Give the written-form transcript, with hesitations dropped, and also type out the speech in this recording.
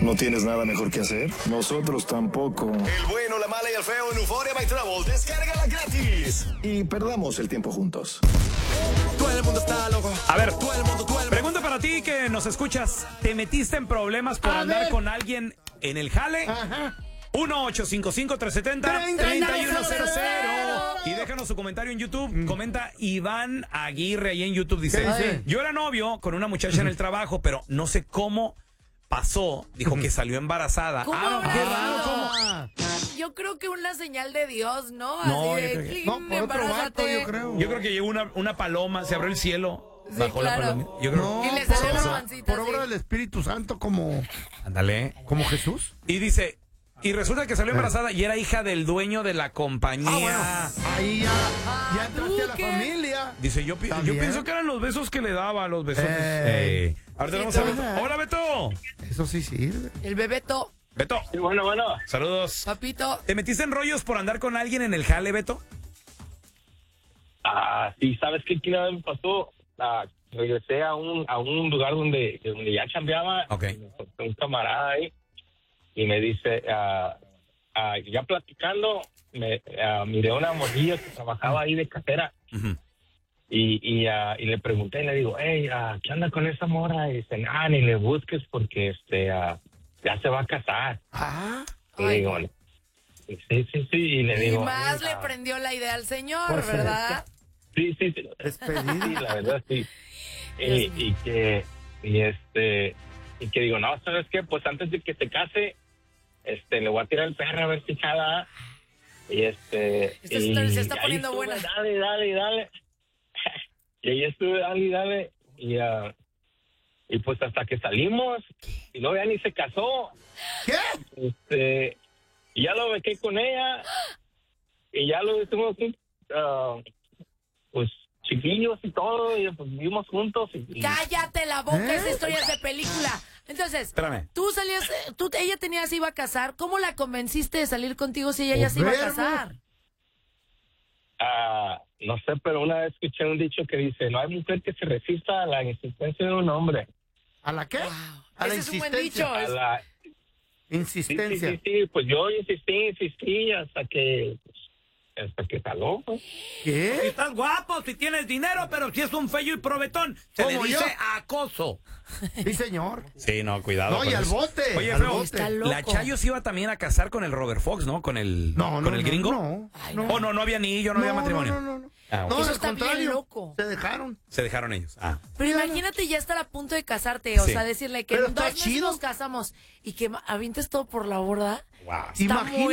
¿No tienes nada mejor que hacer? Nosotros tampoco. El bueno, la mala y el feo en Euphoria by Travel. Descárgala gratis. Y perdamos el tiempo juntos. Todo el mundo está loco. A ver, Todo el mundo. pregunta para ti que nos escuchas. ¿Te metiste en problemas por andar con alguien en el jale? Ajá. 1-855-370-3100. Y déjanos su comentario en YouTube. Comenta Iván Aguirre ahí en YouTube. Dice, ¿Qué dice? yo era novio con una muchacha en el trabajo, pero no sé cómo pasó. Dijo que salió embarazada. ¿Cómo Ah, habrá qué sido? raro, ¿cómo? Yo creo que una señal de Dios, ¿no? No, Así yo de, creo que- clink, No, por otro vato, embarázate. yo creo. Yo creo que llegó una paloma, se abrió el cielo. Sí, Bajó la claro. paloma. Yo creo. No, Y le por salió la obra- pancita por así. obra del Espíritu Santo como Ándale. Jesús. Y dice, y resulta que salió embarazada y era hija del dueño de la compañía. Ahí ya entraste a la ¿qué? familia. Dice, yo También. pienso que eran los besos que le daba, los besos. Ey. Ahora tenemos a Beto. Hola, Beto. Eso sí sirve. El bebeto, Beto, Sí, bueno. saludos. papito. ¿Te metiste en rollos por andar con alguien en el jale, Beto? Sí, ¿sabes qué una vez me pasó? Regresé a un lugar donde ya chambeaba. Ok. Un camarada ahí. Y me dice, ya platicando, miré a una morrilla que trabajaba ahí de cajera. Ujú. Y le pregunté, y le digo, hey, ¿qué onda con esa morra? Y dice, ni le busques porque ya se va a casar. Y Ay, digo, sí. Y le Y digo, más "Hey, le prendió la idea al señor, Pues, ¿verdad? Sí. Despedida. Sí, la verdad, sí. Y que digo, no, ¿sabes qué? Pues antes de que se case, le voy a tirar el perro a ver si jala. Y Esta historia se está ahí poniendo estuve, buena. Dale. Y ahí estuve, dale. Y pues hasta que salimos, y luego ya ni se casó. ¿Qué? Y ya lo bequé con ella. Y ya lo hicimos, pues, chiquillos y todo, y pues vivimos juntos. Cállate la boca, esa historia es de película. Entonces, Espérame. tú salías, ella se iba a casar. ¿Cómo la convenciste de salir contigo si ella ya se iba a Verbo. casar? No sé, pero una vez escuché un dicho que dice, no hay mujer que se resista a la insistencia de un hombre. ¿A la qué? Wow. A la Ese es un buen insistencia. dicho. A la... Insistencia. Sí, pues yo insistí hasta que jaló. Pues. Si ¿Qué? estás guapo, si tienes dinero, pero si es un feo y probetón, se le ¿Como dice yo? acoso. Sí, señor. Sí, no, cuidado. No, con y al eso. bote. Oye, al feo, bote. Está loco. la Chayo se iba también a casar con el Robert Fox, ¿no? Con el gringo. No, Ay, no. Oh, no había anillo, no había matrimonio. No. Ah, ok. No, Eso al está bien contrario. loco. Se dejaron. Se dejaron ellos. Ah. Pero imagínate ya estar a punto de casarte, o Sí. sea, decirle que Pero en 2 está meses chido. nos casamos y que avientes todo por la borda. Wow. Está Imagínate. muy